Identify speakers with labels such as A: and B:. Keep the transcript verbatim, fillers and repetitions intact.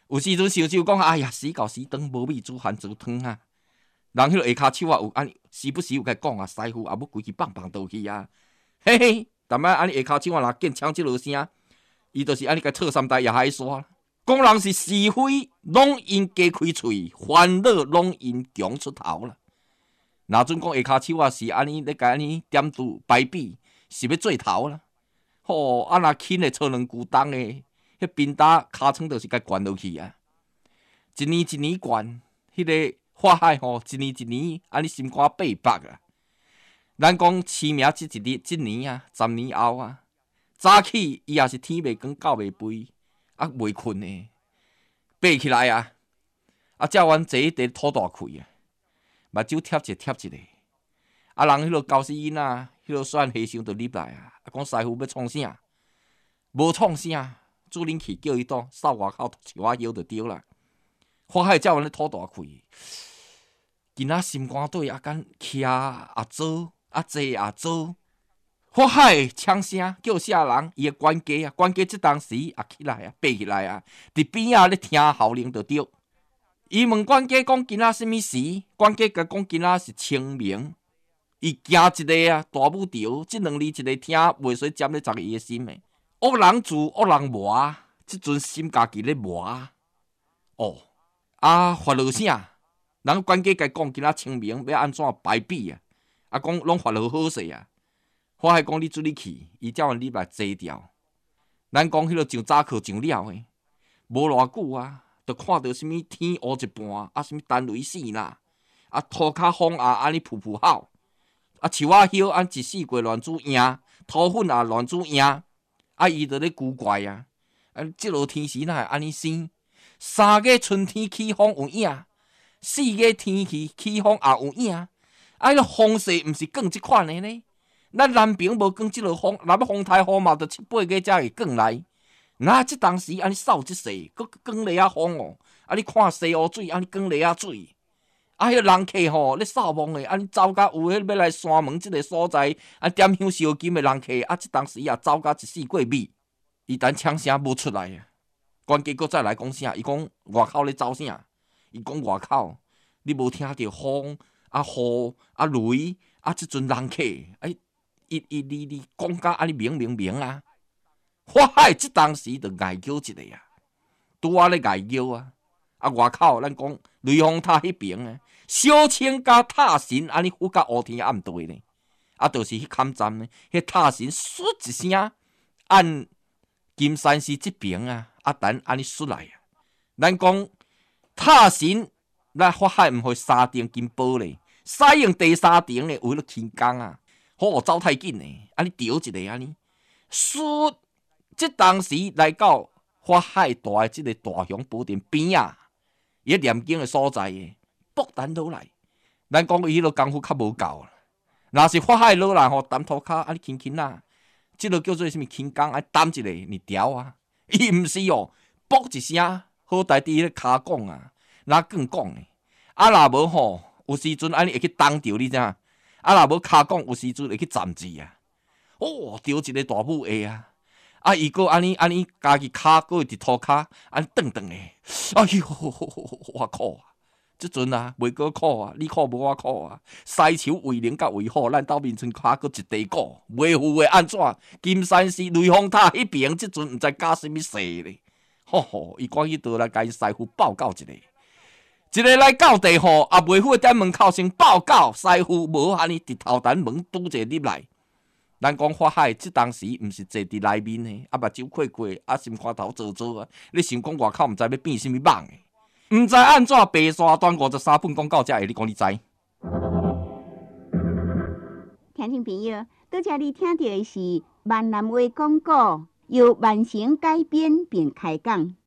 A: 有时阵烧酒讲，哎呀，死到死长，无米煮番薯汤啊！人迄个下骹手啊，有安尼时不时有甲讲啊，师傅也要规矩棒棒倒去啊！嘿嘿，淡仔安尼下骹手啊，若见枪即落声，伊就是安尼甲错三台也海刷。讲人是是非，拢因加开喙，烦恼拢因强出头啦。若准讲下骹手啊，是安尼咧甲安尼点拄排比，是要做头啦。吼、哦，啊若轻诶操两句重诶，迄冰打尻川就是甲灌落去啊！一年一年灌，迄、那个花海吼，一年一年安尼心肝八百啊！咱讲起名即一日、即年啊，十年后啊，早起伊也是天未光、狗未肥，啊未困诶，爬起来啊！啊，照阮坐伫吐大气啊，目睭贴一贴一个，啊人迄落高死囡仔，迄落选和尚就入来啊，啊讲师傅要创啥？无创啥，主人去叫伊倒扫外口树仔腰就对啦。花海照阮咧吐大气，今仔心肝底啊，敢徛也做，啊坐也做。花海枪声叫啥人？伊诶管家啊，管家即当时也起来啊，爬起来啊，伫边仔咧听号令就对。伊问管家讲今仔什物时？管家甲讲今仔是清明。伊惊一个啊，大母潮，即两字一个听袂使占咧十个伊诶心诶。恶人自恶人磨，即阵心家己咧磨。哦。啊，发落啥？人管家甲讲，今仔清明要安怎排比啊？啊，讲拢发落好势啊！我还讲你做你去，伊叫阮入来坐调。咱讲迄落上早课上了诶，无偌久啊，就看到什物天乌一半，啊，什物单雷死啦，啊，涂骹风啊，安尼噗噗吼，啊，树仔叶安一四季乱煮赢，土粉也乱煮赢，啊，伊就咧古怪啊，啊，即落天时哪会安尼生？三个春天起风有影，四个天气起风也有影。啊，迄个风势毋是降即款的呢？咱南平无降即落风，若要风台风嘛，就七八个才会降来。那即当时安尼扫即势，搁降雷啊风哦，啊你看西湖水安尼降雷啊水，啊迄个人客吼咧扫梦的，安尼走甲有迄要来山门即个所在，啊点香烧金的人客，啊即当时也走甲一四过米，伊等枪声无出来啊。管家搁再来讲啥？伊讲外口咧走啥？伊讲外口，你无听到风啊雨啊雷啊，即阵人客，哎，伊伊你你讲甲安尼明明明啊！我海即当时就挨叫一个啊，拄啊咧挨叫啊！啊外口咱讲雷峰塔迄边啊，小青甲塔神安尼浮甲乌天暗地呢，啊，就是迄坎站呢，迄塔神唰一声按金山寺即边啊。啊，等安尼出来啊！咱讲塔神，咱法海毋会三重金宝咧，使用第三重咧，为了轻工啊，好走太紧咧，安尼调一个安尼，唰！即当时来到法海大诶即个大雄宝殿边啊，伊念经诶所在诶，勃然落来。咱讲伊迄落功夫较无够啦，若是法海落来吼，担涂骹安尼轻轻啊，即落叫做啥物轻工，安担一个你调啊。伊毋是哦，啵一声，好代伫迄个骹讲啊，哪更讲呢？啊，若无吼，有时阵安尼会去当着你知影？啊，若无骹讲，有时阵会去站住啊。哦，着一个大母下啊，啊，伊个安尼安尼，家己骹个伫涂骹，安尼顿顿的。哎呦，我靠啊！即阵啊，袂过苦啊，你苦无我苦啊。西球为灵甲为好，咱斗面村骹个一地鼓，袂赴会安怎？金山寺雷峰塔迄边，即阵毋知搞什么事咧。吼吼，伊赶去倒来甲因师傅报告一下，一个来到地吼，也袂赴在门口先报告师傅，无安尼伫头单门拄者入来。咱讲法海，即当时毋是坐伫内面诶，啊目睭过过，啊心肝头做做啊。你想讲外口毋知要变什么网诶？毋知安怎白沙段五十三分讲到这，你讲你知？
B: 听众朋友，拄则你听到的是闽南话广告，由万成改编并开讲。